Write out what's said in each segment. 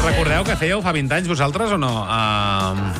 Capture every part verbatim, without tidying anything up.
Recordeu que fèieu fa vint anys vosaltres o no? Uh...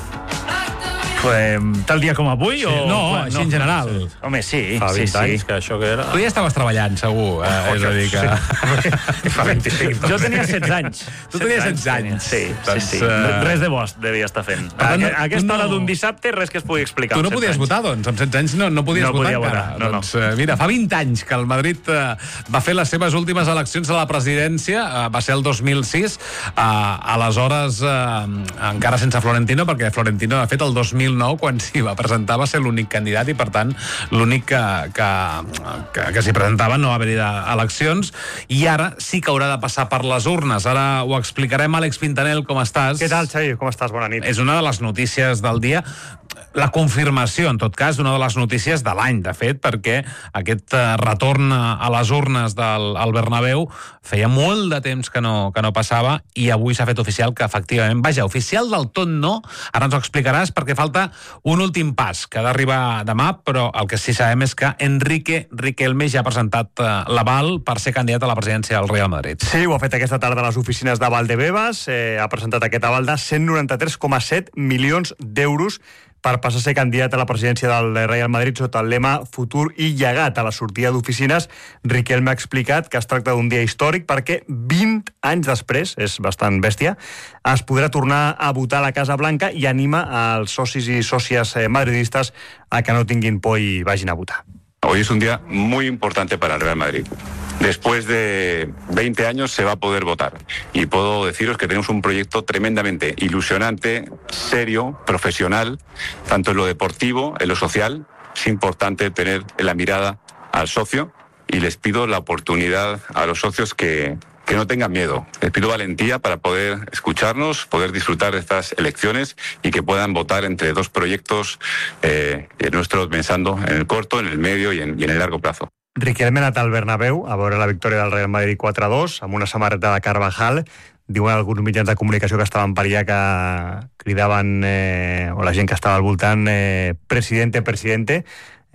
Eh, tal dia com avui? Sí, o... no, no, així en general. Sí. Home, sí. Fa vint sí, anys, sí. que això que era... Tu ja estaves treballant, segur. Eh, és a dir que... Sí. Fa vint-i-cinc. Jo tenia setze anys. Tu tenies setze anys. Sí, Doncs, sí, sí. uh... Res de bo devia estar fent. A, tant, a aquesta no... hora d'un dissabte, res que es pugui explicar. Tu no podies anys. votar, doncs. Amb setze anys no, no podies no votar podia encara. Votar. No, doncs, no. uh, mira, fa vint anys que el Madrid uh, va fer les seves últimes eleccions a la presidència. Uh, va ser el dos mil sis. Uh, aleshores, uh, encara sense Florentino, perquè Florentino, de fet, el dos mil nou, quan s'hi va presentar, va ser l'únic candidat i, per tant, l'únic que, que, que, que s'hi presentava no va haver-hi eleccions, i ara sí que haurà de passar per les urnes. Ara ho explicarem. Àlex Pintanel, com estàs? Què tal, Xavi? Com estàs? Bona nit. És una de les notícies del dia, la confirmació, en tot cas, d'una de les notícies de l'any, de fet, perquè aquest retorn a les urnes del al Bernabéu feia molt de temps que no, que no passava, i avui s'ha fet oficial que, efectivament, vaja, oficial del tot no, ara ens ho explicaràs, perquè falta un últim pas, que ha d'arribar demà, però el que sí sabem és que Enrique Riquelme ja ha presentat l'aval per ser candidat a la presidència del Real Madrid. Sí, ho ha fet aquesta tarda a les oficines de Valdebebas, eh, ha presentat aquest aval de cent noranta-tres coma set milions d'euros per passar a ser candidat a la presidència del Real Madrid sota el lema Futur i llegat. A la sortida d'oficines, Riquelme ha explicat que es tracta d'un dia històric perquè vint anys després, és bastant bèstia, es podrà tornar a votar a la Casa Blanca, i anima als socis i sòcies madridistes a que no tinguin por i vagin a votar. Hoy es un día muy importante para el Real Madrid. Después de veinte años se va a poder votar. Y puedo deciros que tenemos un proyecto tremendamente ilusionante, serio, profesional, tanto en lo deportivo, en lo social. Es importante tener en la mirada al socio, y les pido la oportunidad a los socios que, que no tengan miedo. Les pido valentía para poder escucharnos, poder disfrutar de estas elecciones y que puedan votar entre dos proyectos eh, nuestros, pensando en el corto, en el medio y en, y en el largo plazo. Riquelme ha anat al Bernabéu a veure la victòria del Real Madrid quatre a dos amb una samarreta de Carvajal. Diuen alguns mitjans de comunicació que estaven per allà que cridaven, eh, o la gent que estava al voltant, eh, presidente, presidente.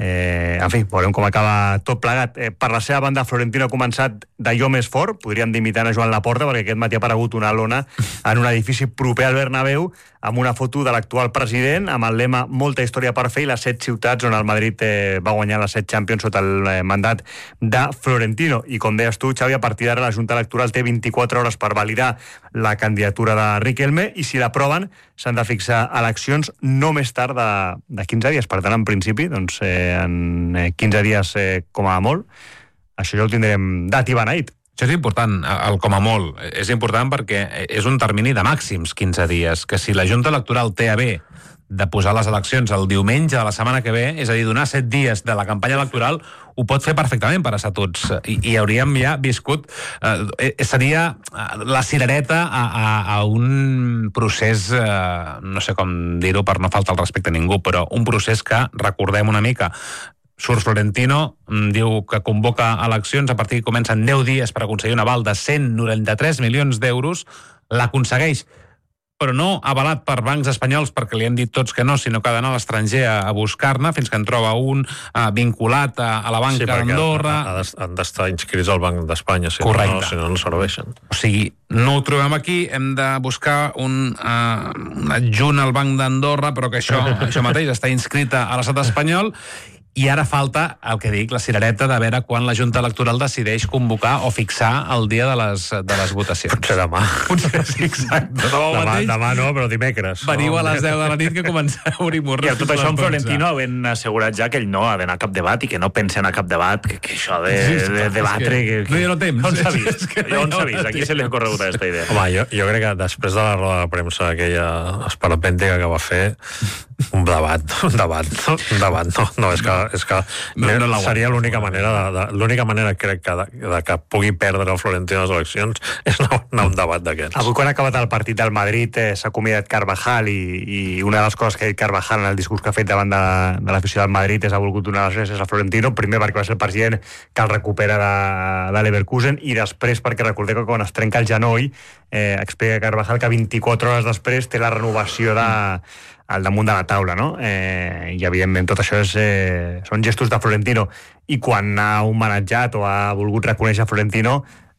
Eh, en fi, veurem com acaba tot plegat. Eh, per la seva banda, Florentino ha començat d'allò més fort, podríem dir imitant a Joan Laporta, perquè aquest matí ha aparegut una lona en un edifici proper al Bernabéu amb una foto de l'actual president, amb el lema Molta història per fer, i les set ciutats on el Madrid eh, va guanyar les set Champions sota el eh, mandat de Florentino. I com deies tu, Xavi, a partir d'ara la Junta Electoral té vint-i-quatre hores per validar la candidatura de Riquelme, i si l'aproven s'han de fixar eleccions no més tard de, de quinze dies. Per tant, en principi, doncs, eh, en quinze dies eh, com a molt, això ja ho tindrem dat i beneït. Això és important, el com a molt. És important perquè és un termini de màxims quinze dies, que si la Junta Electoral té a bé de posar les eleccions el diumenge de la setmana que ve, és a dir, donar set dies de la campanya electoral, ho pot fer perfectament per estatuts, i, i hauríem ja viscut, eh, seria la cirereta a, a, a un procés, eh, no sé com dir-ho per no faltar el respecte a ningú, però un procés que, recordem una mica, surt Florentino, diu que convoca eleccions, a partir que comencen deu dies per aconseguir un aval de cent noranta-tres milions d'euros, l'aconsegueix, però no avalat per bancs espanyols, perquè li han dit tots que no, sinó que ha d'anar a l'estranger a, a buscar-ne, fins que en troba un uh, vinculat a, a la banca sí, d'Andorra. Sí, han d'estar inscrits al Banc d'Espanya, si Correcte. no, si no, no serveixen. O sigui, no ho trobem aquí, hem de buscar un, uh, un adjunt al Banc d'Andorra, però que això, això mateix està inscrita a l'estat espanyol. I ara falta, el que dic, la cirereta de veure quan la Junta Electoral decideix convocar o fixar el dia de les, de les votacions. Potser demà. Potser sí, exacte. Demà, demà, demà no, però dimecres. Veniu no, a les deu de la nit que comença a obrir morros. I a tot això, en Florentino havent assegurat ja que ell no ha d'anar a cap debat i que no pensa en a cap debat, que, que això de, de, de debatre... Que, que... No hi ha no temps. On s'ha vist? Jo on s'ha vist? Aquí se li ha corregut aquesta idea. Home, jo, jo crec que després de la roda de premsa aquella esperapèntica que va fer, un debat, un debat, un debat, no, no, és que, és que no, no, no seria l'única manera, de, de, l'única manera crec que, de, de que pugui perdre el Florentino les eleccions és anar, anar un debat d'aquests. Avui, quan ha acabat el partit del Madrid, eh, s'ha acomiadat Carvajal, i, i una de les coses que ha dit Carvajal en el discurs que ha fet davant de, de l'afició del Madrid és ha volgut donar les gràcies a Florentino, primer perquè va ser el president que el recupera de, de l'Leverkusen, i després perquè recordeu que quan es trenca el genoll, eh, explica Carvajal que vint-i-quatre hores després té la renovació de al damunt de la taula, no? Eh, I, evidentment, tot això és, eh, són gestos de Florentino. I quan ha homenatjat o ha volgut reconèixer Florentino,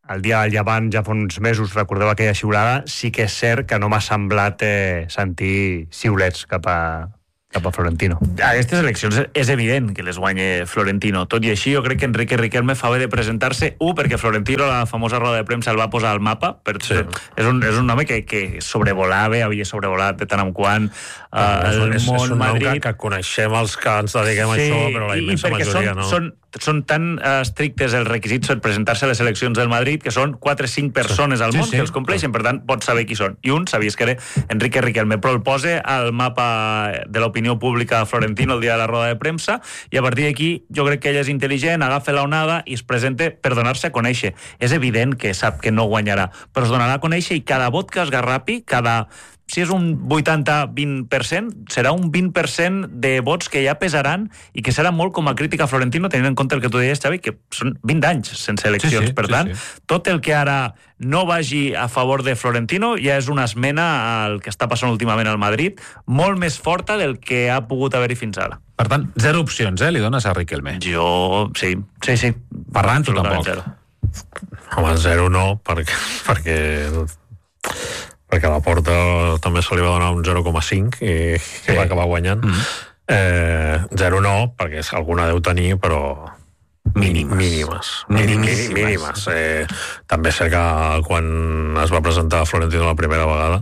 el dia del Llevant ja fa uns mesos, recordeu aquella xiulada, sí que és cert que no m'ha semblat eh, sentir xiulets cap a, cap a Florentino. A aquestes eleccions és evident que les guanya Florentino. Tot i així, jo crec que Enrique Riquelme fa bé de presentar-se, un, perquè Florentino, la famosa roda de premsa, el va posar al mapa, però sí. és, un, és un home que, que sobrevolava, havia sobrevolat de tant en quant uh, el és, món és un Madrid. Que, que coneixem els que ens dediquem sí, a això, però la immensa majoria són, no. Són, són tan uh, estrictes els requisits per presentar-se a les eleccions del Madrid que són quatre o cinc persones al sí, món sí. que els compleixen, per tant, pots saber qui són. I un, sabies que era Enrique Riquelme, però el posa al mapa de l'opinió pública Florentino el dia de la roda de premsa, i a partir d'aquí jo crec que ell és intel·ligent, agafa l'onada i es presenta per donar-se a conèixer. És evident que sap que no guanyarà, però es donarà a conèixer, i cada vot que esgarrapi, cada... si és un vuitanta vint per cent, serà un vint per cent de vots que ja pesaran i que serà molt com a crítica a Florentino, tenint en compte el que tu deies, Xavi, que són vint anys sense eleccions. Sí, sí, per tant, sí, sí. tot el que ara no vagi a favor de Florentino ja és una esmena al que està passant últimament al Madrid, molt més forta del que ha pogut haver-hi fins ara. Per tant, zero opcions, eh, li dones a Riquelme? Jo, sí, sí, sí. Ferran, tu tampoc. Zero. Home, zero no, perquè... perquè... perquè a la Porta també se li va donar un zero coma cinc i, sí. i va acabar guanyant. Mm. Eh, zero no, perquè alguna deu tenir, però mínimes. Mínimes. Mínimes. mínimes. Eh, també sé que quan es va presentar Florentino la primera vegada,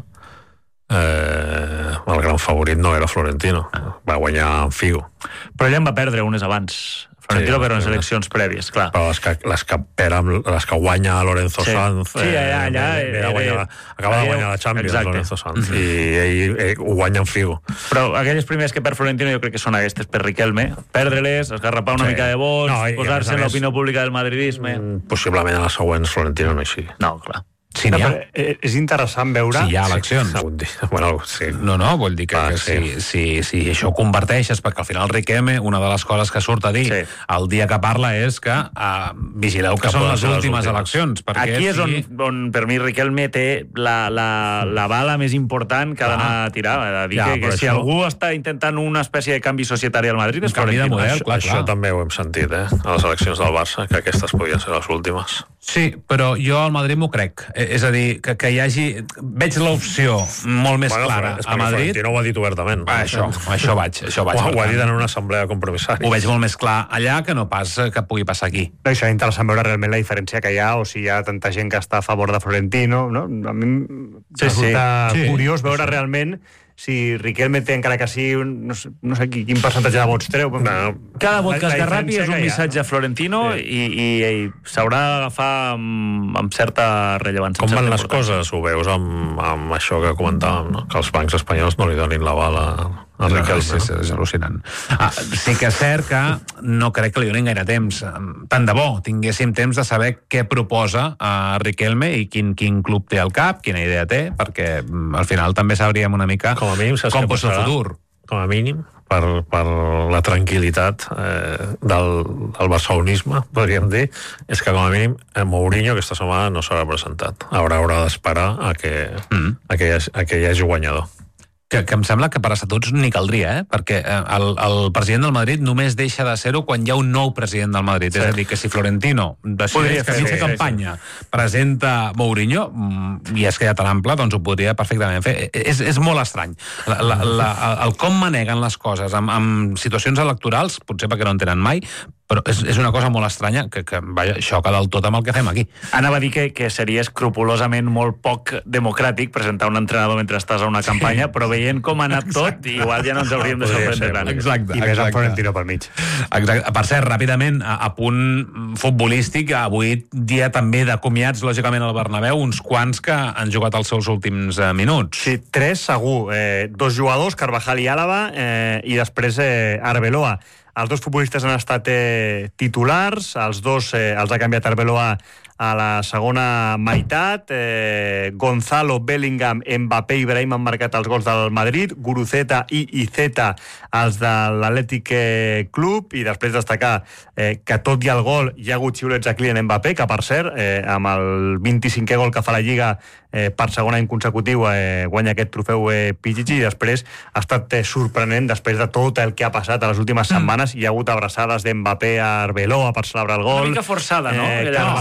eh, el gran favorit no era Florentino, va guanyar en Figo. Però ell en va perdre unes abans. Florentino, sí, però en les sí. eleccions prèvies, clar. Però les que, les que, pera, les que guanya Lorenzo sí. Sanz... Sí, allà, allà... Eh, era, guanyar, acaba de guanyar la Champions, exacte. Lorenzo Sanz, i ell, ell ho guanya en Figo. Però aquelles primeres que per Florentino jo crec que són aquestes per Riquelme. Perdre-les, esgarrapar una sí. mica de vots, no, posar-se en l'opinió pública del madridisme... Possiblement a les següents Florentino no hi sigui. No, clar. Si no, és interessant veure... Si hi ha eleccions. Sí, bueno, sí. No, no, vull dir que, ah, que sí. si, si, si això ho converteixes, perquè al final Riquelme, una de les coses que surt a dir sí. el dia que parla és que uh, vigileu que, que són les últimes, les últimes eleccions. Aquí és on, si... on per mi Riquelme té la, la, la bala més important que ha d'anar a tirar. A dir ja, que, que si això... algú està intentant una espècie de canvi societari al Madrid és canvi de model, això, clar, això clar. també ho hem sentit, eh? A les eleccions del Barça, que aquestes podien ser les últimes. Sí, però jo al Madrid m'ho crec. És a dir, que, que hi hagi... Veig l'opció molt més bueno, clara a Madrid. Florentino ho ha dit obertament. Ah, això, això vaig. Això vaig ho, ho ha dit en una assemblea de compromissaris. Ho veig molt més clar allà que no pas que pugui passar aquí. Això és interessant veure realment la diferència que hi ha, o si hi ha tanta gent que està a favor de Florentino, no? A mi sí, resulta sí. curiós veure sí. realment si Riquelme té, encara que sí, no sé, no sé quin percentatge de vots treu. No. Cada vot que esgarrapi és un missatge a Florentino sí. i, i, i s'haurà d'agafar amb, amb certa rellevància. Com van les coses? Ho veus amb, amb això que comentàvem, no? Que els bancs espanyols no li donin la bala a Riquelme. Sí, sí, és al·lucinant. Ah, sí que és cert que no crec que li donin gaire temps. Tant de bo tinguéssim temps de saber què proposa a Riquelme i quin, quin club té al cap, quina idea té, perquè al final també sabríem una mica com a mínim, com pot ser el futur. Com a mínim, per, per la tranquil·litat eh, del, del barcelonisme, podríem dir, és que com a mínim Mourinho aquesta setmana no s'haurà presentat. Haurà, haurà d'esperar a que, mm. a, que hi hagi, a que hi hagi guanyador. Que, que em sembla que per estatuts ni caldria, eh? Perquè el, el president del Madrid només deixa de ser-ho quan hi ha un nou president del Madrid. Sí. És a dir, que si Florentino decideix que a mitja campanya sí, sí. presenta Mourinho, i és que hi ha tan ample, doncs ho podria perfectament fer. És, és molt estrany. La, la, la, el com maneguen les coses amb, amb situacions electorals, potser perquè no en tenen mai, però és, és una cosa molt estranya que, que vaja, xoca del tot amb el que fem aquí. Anava a dir que, que seria escrupolosament molt poc democràtic presentar un entrenador mentre estàs a una campanya, però veient com ha anat tot, exacte. Igual ja no ens hauríem de sorprendre tant. Exacte. I més amb Florentino pel mig. Exacte. Per cert, ràpidament, a, a punt futbolístic, avui dia també de comiats, lògicament, al Bernabéu, uns quants que han jugat els seus últims eh, minuts. Sí, tres segur. Eh, dos jugadors, Carvajal i Álava, eh, i després eh, Arbeloa. Els dos futbolistes han estat eh, titulars, els dos eh, els ha canviat Arbeloa a la segona meitat. eh, Gonzalo, Bellingham, Mbappé i Ibrahim han marcat els gols del Madrid, Guruceta i Iceta els de l'Atlètic Club, i després destacar eh, que tot i el gol hi ha hagut xiulets a Kylian Mbappé, que per cert, eh, amb el vint-i-cinquè gol que fa la Lliga eh, per segon any consecutiu eh, guanya aquest trofeu eh, Pichichi, i després ha estat eh, sorprenent, després de tot el que ha passat a les últimes setmanes, hi ha hagut abraçades d'Mbappé a Arbeloa per celebrar el gol. Una mica forçada, no? Eh, Carvajal,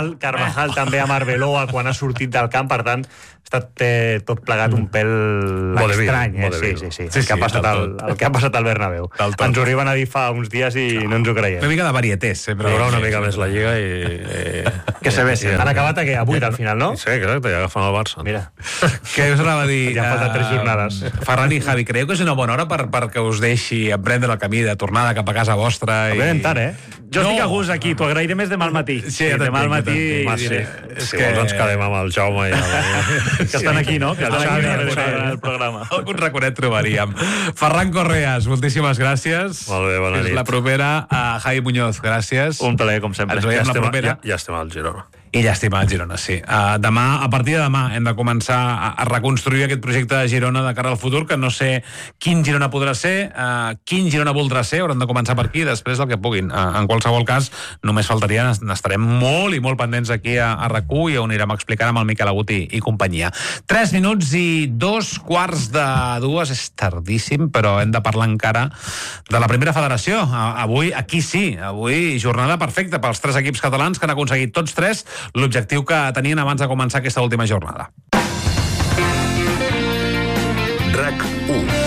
Carvajal, Carvajal també a Arbeloa quan ha sortit del camp, per tant, ha estat eh, tot plegat un pèl Vodevil, estrany. Eh? vodevil. Sí, sí, sí. Sí, El, que ha sí, passat del al, tot. el que ha passat al Bernabéu. Del tot. Ens ho arriben a dir fa uns dies i no ens ho creiem. Una mica de varietés, sempre. Veurà una mica més la Lliga i... i Que se vesse. i- Han acabat aquí a vuit al final, no? Sí, exacte, i agafen el Barça. Mira. Què us anava a dir? Ja han faltat tres Eh, jornades. Ferran i Javi, creieu que és una bona hora per, perquè us deixi emprendre el camí de tornada cap a casa vostra? I... Anem tard, eh? Jo No. estic a gust aquí, t'ho agrairé més demà al matí. Sí, ja demà al t'entenc, matí... ja t'entenc. Home, sí. diré, és Si que- vols ens quedem amb el Jaume i el... Que estan aquí, no? Que estan Xavi, aquí el darrere Xavi. del programa. Algun raconet trobaríem. Ferran Correas, moltíssimes gràcies. Molt bé, bona Fins nit. la propera. A Javi Muñoz, gràcies. Un plaer, com sempre. Ens veiem la estem, propera. ja, ja estem al Girona. I llàstima al Girona, sí. Uh, demà, a partir de demà, hem de començar a, a reconstruir aquest projecte de Girona de cara al futur, que no sé quin Girona podrà ser, uh, quin Girona voldrà ser, hauran de començar per aquí, després el que puguin. Uh, en qualsevol cas, només faltaria, n'estarem molt i molt pendents aquí a, a RAC u i on anirem explicant amb el Miquel Agut i, i companyia. Tres minuts i dos quarts de dues, és tardíssim, però hem de parlar encara de la primera federació. Uh, avui, aquí sí, avui jornada perfecta pels tres equips catalans que han aconseguit tots tres l'objectiu que tenien abans de començar aquesta última jornada. RAC u.